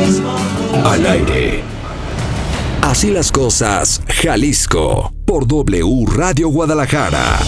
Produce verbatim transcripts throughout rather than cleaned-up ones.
Al aire. Así las cosas, Jalisco, por W Radio Guadalajara.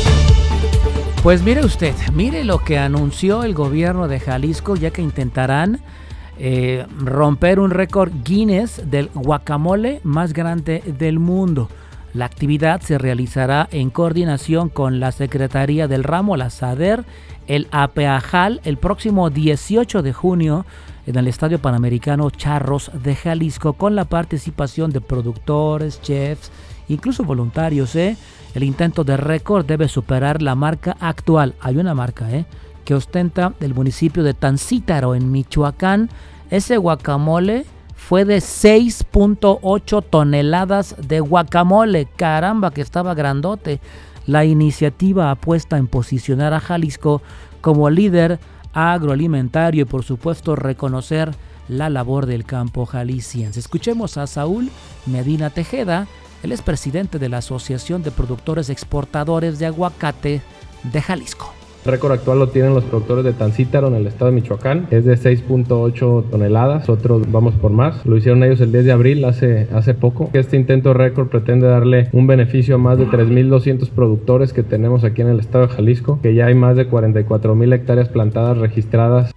Pues mire usted, mire lo que anunció el gobierno de Jalisco, ya que intentarán eh, romper un récord Guinness del guacamole más grande del mundo. La actividad se realizará en coordinación con la Secretaría del Ramo, la SADER, el APEAJAL, el próximo dieciocho de junio en el Estadio Panamericano Charros de Jalisco, con la participación de productores, chefs, incluso voluntarios. ¿eh? El intento de récord debe superar la marca actual. Hay una marca ¿eh? que ostenta el municipio de Tancítaro, en Michoacán. Ese guacamole fue de seis punto ocho toneladas de guacamole. Caramba, que estaba grandote. La iniciativa apuesta en posicionar a Jalisco como líder agroalimentario y, por supuesto, reconocer la labor del campo jalisciense. Escuchemos a Saúl Medina Tejeda. Él es presidente de la Asociación de Productores Exportadores de Aguacate de Jalisco. El récord actual lo tienen los productores de Tancítaro en el estado de Michoacán, es de seis punto ocho toneladas, nosotros vamos por más, lo hicieron ellos el diez de abril, hace, hace poco. Este intento récord pretende darle un beneficio a más de tres mil doscientos productores que tenemos aquí en el estado de Jalisco, que ya hay más de cuarenta y cuatro mil hectáreas plantadas registradas.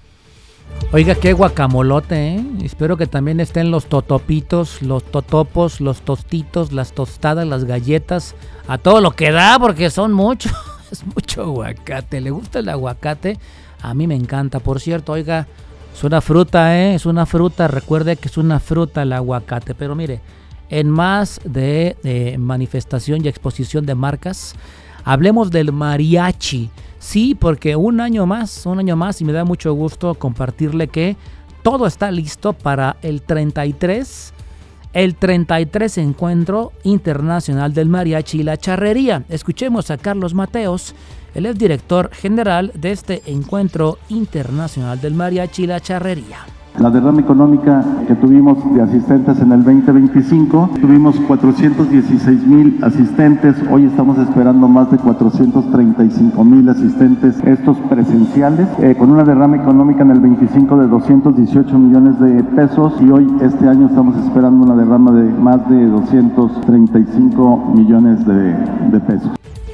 Oiga, qué guacamolote, ¿eh? Espero que también estén los totopitos, los totopos, los tostitos, las tostadas, las galletas, a todo lo que da, porque son muchos. Es mucho aguacate. ¿Le gusta el aguacate? A mí me encanta. Por cierto, oiga, es una fruta, ¿eh? Es una fruta. Recuerde que es una fruta el aguacate. Pero mire, en más de, de manifestación y exposición de marcas, hablemos del mariachi. Sí, porque un año más, un año más, y me da mucho gusto compartirle que todo está listo para el treinta y tres El treinta y tres Encuentro Internacional del Mariachi y la Charrería. Escuchemos a Carlos Mateos, el ex director general de este Encuentro Internacional del Mariachi y la Charrería. La derrama económica que tuvimos de asistentes en el veinte veinticinco, tuvimos cuatrocientos dieciséis mil asistentes, hoy estamos esperando más de cuatrocientos treinta y cinco mil asistentes, estos presenciales, eh, con una derrama económica en el veinticinco de doscientos dieciocho millones de pesos, y hoy este año estamos esperando una derrama de más de doscientos treinta y cinco millones de, de pesos.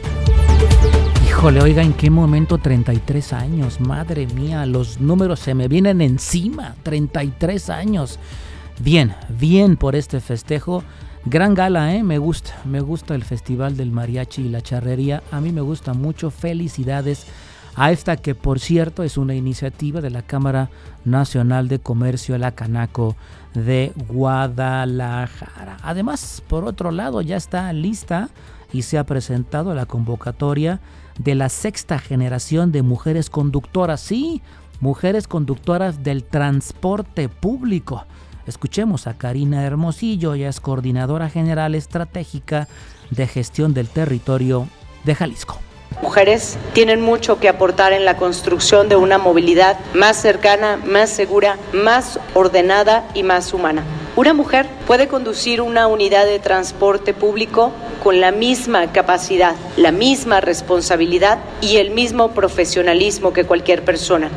Híjole, oiga, ¿en qué momento treinta y tres años? Madre mía, los números se me vienen encima. treinta y tres años. Bien, bien por este festejo. Gran gala, ¿eh? Me gusta, me gusta el Festival del Mariachi y la Charrería. A mí me gusta mucho. Felicidades a esta que, por cierto, es una iniciativa de la Cámara Nacional de Comercio, la Canaco de Guadalajara. Además, por otro lado, ya está lista y se ha presentado la convocatoria de la sexta generación de mujeres conductoras. Sí, mujeres conductoras del transporte público. Escuchemos a Karina Hermosillo, ella es coordinadora general estratégica de gestión del territorio de Jalisco. Mujeres tienen mucho que aportar en la construcción de una movilidad más cercana, más segura, más ordenada y más humana. Una mujer puede conducir una unidad de transporte público con la misma capacidad, la misma responsabilidad y el mismo profesionalismo que cualquier persona.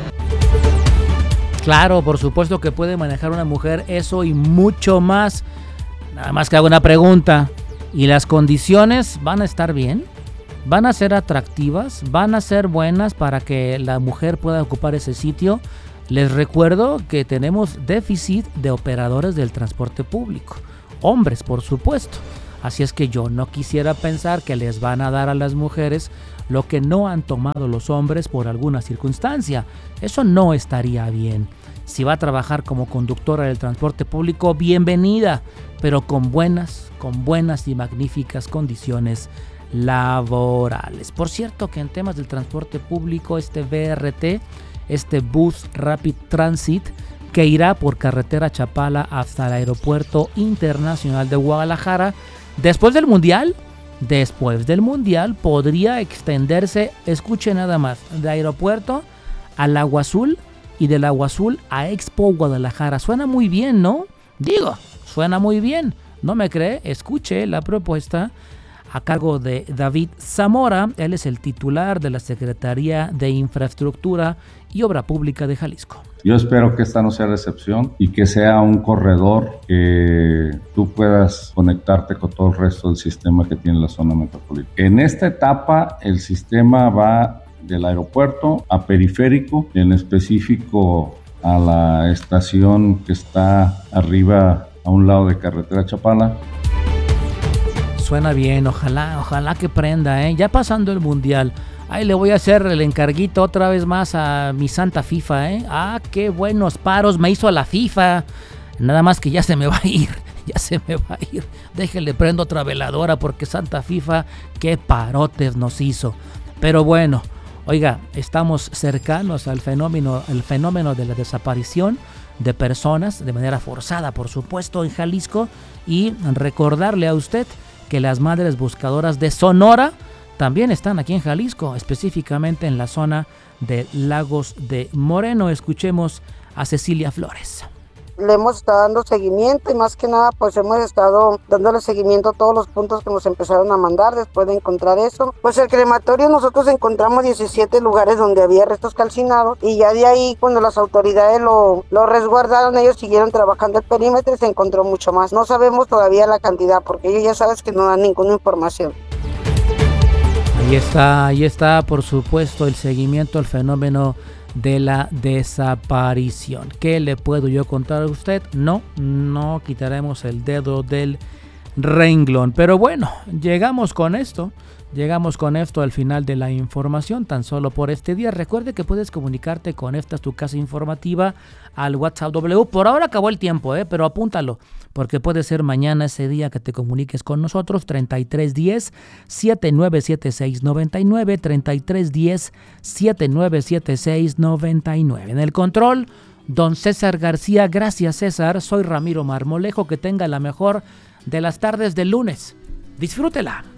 Claro, por supuesto que puede manejar una mujer eso y mucho más. Nada más que hago una pregunta. ¿Y las condiciones van a estar bien? ¿Van a ser atractivas? ¿Van a ser buenas para que la mujer pueda ocupar ese sitio? Les recuerdo que tenemos déficit de operadores del transporte público. Hombres, por supuesto. Así es que yo no quisiera pensar que les van a dar a las mujeres lo que no han tomado los hombres por alguna circunstancia. Eso no estaría bien. Si va a trabajar como conductora del transporte público, bienvenida, pero con buenas, con buenas y magníficas condiciones laborales. Por cierto que en temas del transporte público, este B R T, este Bus Rapid Transit, que irá por carretera Chapala hasta el Aeropuerto Internacional de Guadalajara, después del Mundial, después del Mundial podría extenderse, escuche nada más, de aeropuerto al Agua Azul y del Agua Azul a Expo Guadalajara. Suena muy bien, ¿no? Digo, suena muy bien. ¿No me cree? Escuche la propuesta a cargo de David Zamora. Él es el titular de la Secretaría de Infraestructura y Obra Pública de Jalisco. Yo espero que esta no sea la excepción y que sea un corredor que tú puedas conectarte con todo el resto del sistema que tiene la zona metropolitana. En esta etapa el sistema va del aeropuerto a periférico, en específico a la estación que está arriba a un lado de carretera Chapala. Suena bien, ojalá, ojalá que prenda, ¿eh? Ya pasando el mundial. Ahí le voy a hacer el encarguito otra vez más a mi santa FIFA, ¿eh? Ah, qué buenos paros me hizo la FIFA. Nada más que ya se me va a ir, ya se me va a ir. Déjenle prendo otra veladora porque santa FIFA, qué parotes nos hizo. Pero bueno, oiga, estamos cercanos al fenómeno, al fenómeno de la desaparición de personas de manera forzada, por supuesto, en Jalisco, y recordarle a usted que las madres buscadoras de Sonora también están aquí en Jalisco, específicamente en la zona de Lagos de Moreno. Escuchemos a Cecilia Flores. Le hemos estado dando seguimiento y más que nada pues hemos estado dándole seguimiento a todos los puntos que nos empezaron a mandar después de encontrar eso. Pues el crematorio nosotros encontramos diecisiete lugares donde había restos calcinados y ya de ahí cuando las autoridades lo, lo resguardaron ellos siguieron trabajando el perímetro y se encontró mucho más. No sabemos todavía la cantidad porque ellos ya sabes que no dan ninguna información. Ahí está, ahí está por supuesto el seguimiento al fenómeno de la desaparición. ¿Qué le puedo yo contar a usted? No, no quitaremos el dedo del renglón. Pero bueno, llegamos con esto. Llegamos con esto al final de la información, tan solo por este día. Recuerde que puedes comunicarte con Esta es tu casa informativa al WhatsApp W. Por ahora acabó el tiempo, ¿eh? Pero apúntalo, porque puede ser mañana ese día que te comuniques con nosotros. treinta y tres diez, setenta y nueve setenta y seis noventa y nueve, treinta y tres diez, setenta y nueve setenta y seis noventa y nueve. En el control, don César García. Gracias, César. Soy Ramiro Marmolejo. Que tenga la mejor de las tardes del lunes. Disfrútela.